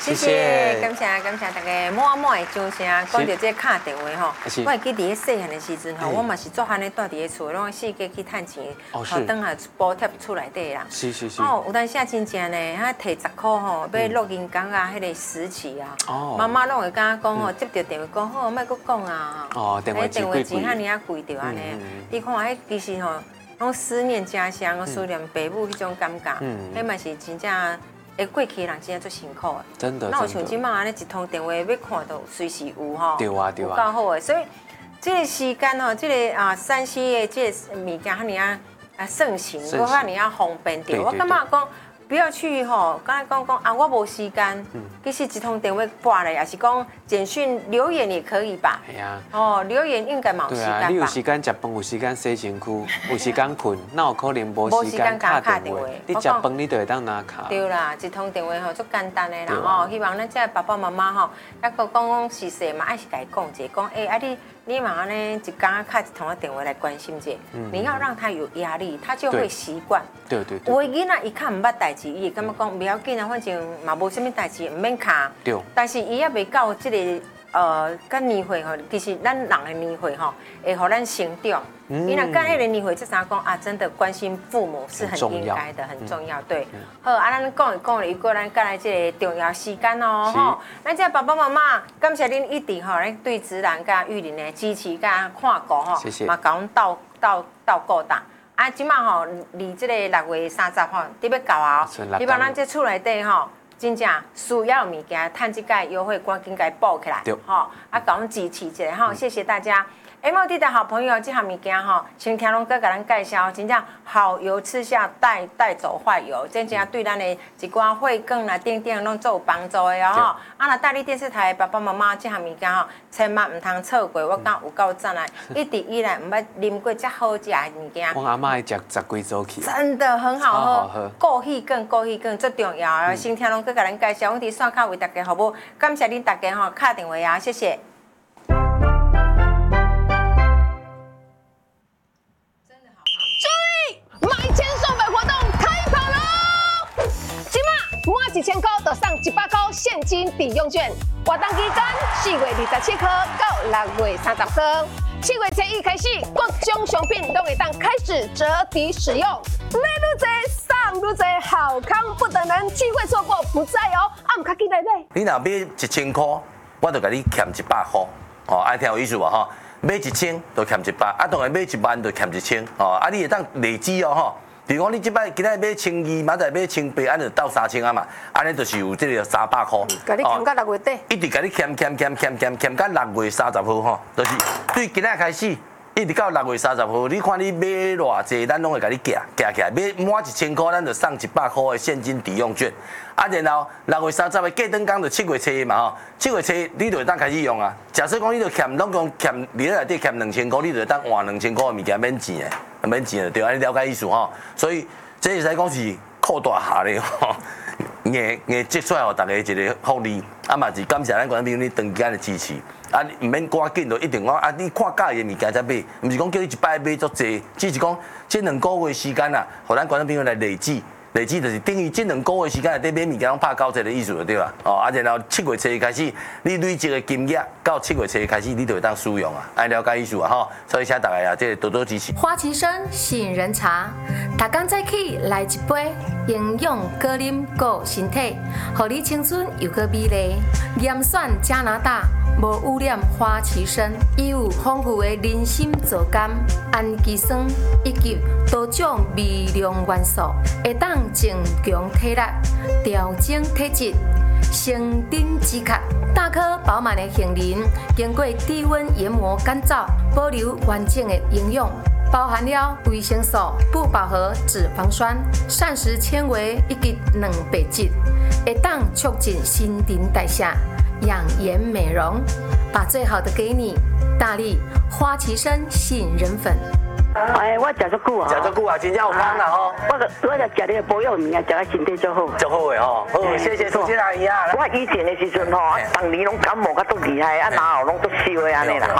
谢谢，感谢大家满满的掌声。讲到这敲电话吼，我会记伫细汉的时阵吼，我嘛是做汉的住伫咧厝，拢四界去趁钱，等下补贴厝内底啦。 是。 哦，有当时真正呢，他摕10块吼，要录音工啊，迄个时期啊，妈妈拢会甲我讲吼，接到电话讲好，莫搁讲啊。哦，电话钱遐尼啊贵着安尼。你看，迄其实吼，拢思念家乡，思念父母迄种感觉，迄嘛是真正。过去人真正足辛苦的， 真的。 那有像即马安尼一通电话要看到随时有吼， 对啊， 有够好的。所以这个时间吼，这个山西的这个物件遐尼啊盛行，搁遐尼啊方便着。我感觉讲不要去吼，刚才讲啊，我无时间，其实一通电话挂来，也是讲简讯留言也可以吧？ 系啊。 哦，留言应该冇时间吧？ 你有时间食饭，有时间洗身躯，有时间困，哪有可能无时间打电话？你食饭你就会当拿卡。 对啦，一通电话吼，足简单的啦吼。希望咱这爸爸妈妈吼，还个讲是细嘛，爱是甲伊讲者，讲你嘛安尼一刚开一通电话来关心者，你要让他有压力，他就会习惯。对。有的囡仔伊较唔捌代志，伊会感觉讲不要紧啊，反正嘛无什么代志，唔免卡。对。但是伊也未到这个甲年岁吼，其实咱人的年岁吼，会互咱成长。你若干迄个年岁，这啥讲啊？真的关心父母是很应该的，很重要。对。好，咱讲了，如果咱再来这个重要时间哦，吼，咱这爸爸妈妈，感谢恁一直吼，咱对子兰甲玉玲的支持甲看顾吼，嘛甲阮斗顾打。啊，即马吼，离这个6月30号得要到啊，希望咱这厝内底吼。真正需要的物件，趁这个优惠赶紧给补起来，吼，啊，甲阮支持一下吼，谢谢大家。MOD 的好朋友，这项物件吼，先听龙哥给咱介绍，真正好油吃下带走坏油，真正对咱的一寡血管啦、等等拢做有帮助的哦吼。啊，若大力电视台爸爸妈妈这项物件吼，千万唔通错过，我讲有够赞啊！一直以来唔捌啉过遮好食的物件。 我阿妈会食10几组去。 真的很好喝，顾血管最重要。先听龙哥给咱介绍，我伫线卡为大家服务，感谢恁大家吼，敲电话啊，谢谢。 1000块就送100块现金抵用券，活动期间4月27号到6月30号，7月7日开始，各种商品都会当开始折抵使用。买愈多送愈多，好康不等人，机会错过不再哦！唔卡记来买。 你若买1000块，我就给你欠100块，哦，爱听有意思无吼？买1000就欠100，啊，当然买10000就欠1000，哦，啊，你会当累积哦吼。比如讲，你即摆今仔买1200，明仔买1800，安就到3000啊嘛，安尼就是有这个300块。 甲你欠到6月底。 一直甲你欠到6月30号吼，就是对今仔开始，一直到6月30号，你看你买偌济，咱拢会甲你夹起来，买满1000块，咱就送100块的现金抵用券。啊，然后6月30号过灯工就7月初嘛吼，7月初你就会当开始用啊。假设讲你就欠拢共欠你内底欠2000块，你就会当换2000块的物件免钱的。免钱的对，安尼了解意思吼，所以这会使讲是扩大下咧吼，硬积出来互大家一个福利，啊嘛是感谢咱观众朋友你长期的支持，啊唔免赶紧就一定讲啊你看介意的物件才买，唔是讲叫你一摆买足济，只是讲这2个月时间啊，互咱观众朋友来累积就是等于这2个月时间内底买物件拢拍90%的意思就对啦，哦啊然后7月初开始，你累积的金额到7月初开始，你就会当使用啊，爱了解意思啊吼，所以请大家啊，这多多支持。 花旗参吸引人茶，大工早起来一杯，营养果饮顾身体，互你青春又搁美丽。严选加拿大无污染花旗参，伊有丰富的人参皂苷、氨基酸以及多种微量元素，会当增强体力、调整体质、生长止咳。大颗饱满的杏仁，经过低温研磨干燥，保留完整的营养。包含了维生素、不饱和脂肪酸、膳食纤维以及蛋白质，会当促进新陈代谢、养颜美容。把最好的给你，大力花旗参吸引人粉。 哎，我食足久啊！ 食足久啊，真正有康啦吼！ 我就食你个保养物件，食到身体足好。 足好诶吼！好，谢谢苏姐阿姨啊！ 我以前的时阵吼，当年拢感冒甲足厉害，啊然后拢足烧的安尼啦吼。